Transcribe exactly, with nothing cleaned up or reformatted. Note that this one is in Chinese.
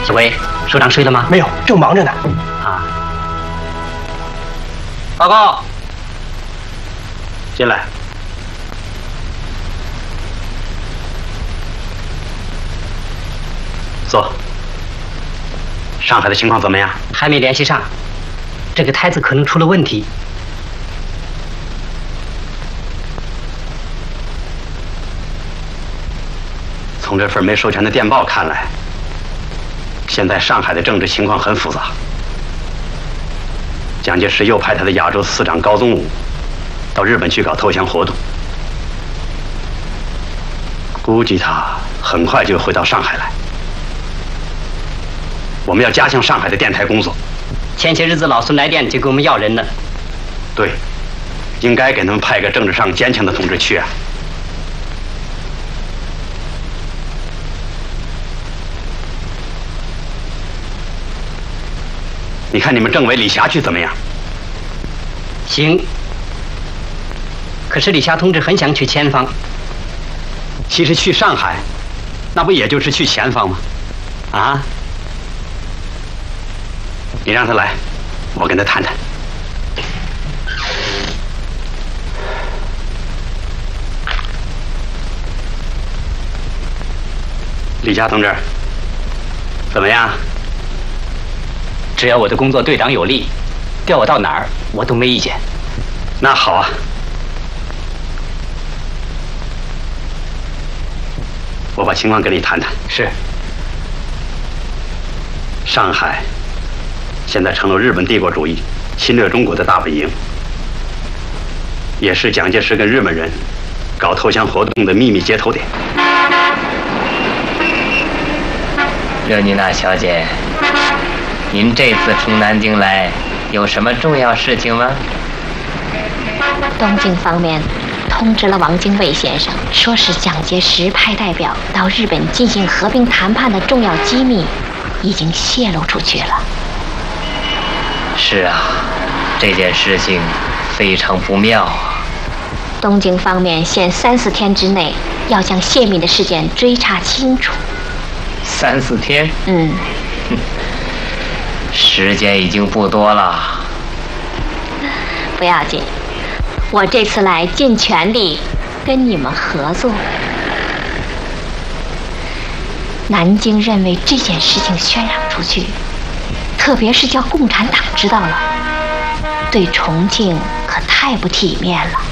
指挥，首长睡了吗？ 没有，正忙着呢。 啊。报告。进来。坐。上海的情况怎么样？还没联系上，这个胎子可能出了问题。从这份没授权的电报看来，现在上海的政治情况很复杂。蒋介石又派他的亚洲司长高宗武到日本去搞投降活动，估计他很快就回到上海来。我们要加强上海的电台工作。前些日子老孙来电就给我们要人呢。对，应该给他们派个政治上坚强的同志去啊。你看你们政委李霞去怎么样？行。可是李霞同志很想去前方。其实去上海，那不也就是去前方吗？啊？你让他来，我跟他谈谈。李霞同志，怎么样？只要我的工作对党有利，调我到哪儿我都没意见。那好啊，我把情况跟你谈谈。是。上海现在成了日本帝国主义侵略中国的大本营，也是蒋介石跟日本人搞投降活动的秘密接头点。 热妮娜小姐，您这次从南京来，有什么重要事情吗？ 东京方面通知了王精卫先生，说是蒋介石派代表到日本进行和平谈判的重要机密已经泄露出去了。 是啊，这件事情非常不妙啊。 东京方面限三四天之内要将泄密的事件追查清楚。 三四天？ 嗯。 时间已经不多了。 不要紧，我这次来尽全力跟你们合作。南京认为这件事情宣扬出去，特别是叫共产党知道了，对重庆可太不体面了。